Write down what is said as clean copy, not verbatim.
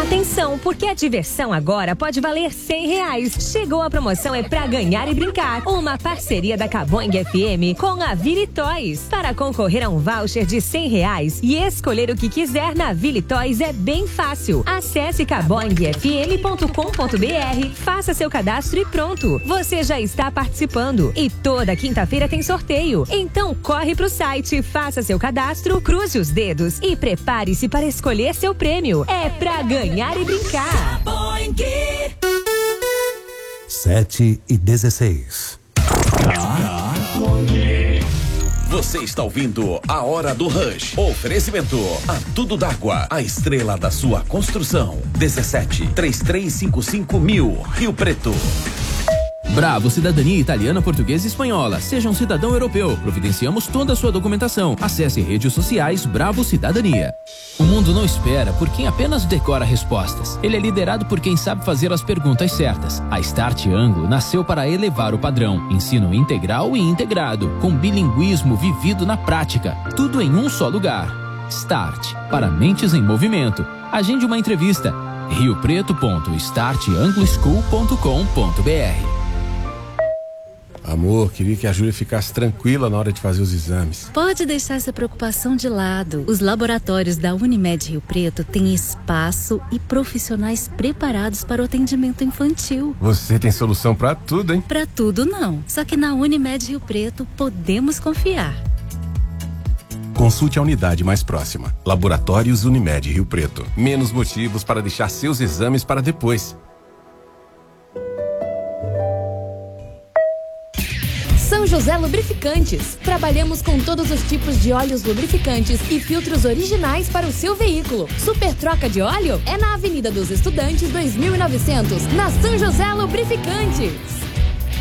Atenção, porque a diversão agora pode valer R$100. Chegou a promoção É Pra Ganhar e Brincar. Uma parceria da Caboing FM com a Vili Toys. Para concorrer a um voucher de R$100 e escolher o que quiser na Vili Toys é bem fácil. Acesse caboingfm.com.br, faça seu cadastro e pronto. Você já está participando. E toda quinta-feira tem sorteio. Então corre pro site, faça seu cadastro, cruze os dedos e prepare-se para escolher seu prêmio. É pra ganhar e brincar. 7h16. Você está ouvindo A Hora do Rush. Oferecimento a Tudo d'Água, a estrela da sua construção. 17-3355-1000, Rio Preto. Bravo, cidadania italiana, portuguesa e espanhola. Seja um cidadão europeu. Providenciamos toda a sua documentação. Acesse redes sociais Bravo Cidadania. O mundo não espera por quem apenas decora respostas. Ele é liderado por quem sabe fazer as perguntas certas. A Start Anglo nasceu para elevar o padrão. Ensino integral e integrado, com bilinguismo vivido na prática. Tudo em um só lugar. Start, para mentes em movimento. Agende uma entrevista. riopreto.startangloschool.com.br. Amor, queria que a Júlia ficasse tranquila na hora de fazer os exames. Pode deixar essa preocupação de lado. Os laboratórios da Unimed Rio Preto têm espaço e profissionais preparados para o atendimento infantil. Você tem solução pra tudo, hein? Pra tudo não. Só que na Unimed Rio Preto podemos confiar. Consulte a unidade mais próxima. Laboratórios Unimed Rio Preto. Menos motivos para deixar seus exames para depois. São José Lubrificantes. Trabalhamos com todos os tipos de óleos lubrificantes e filtros originais para o seu veículo. Super troca de óleo é na Avenida dos Estudantes 2900, na São José Lubrificantes.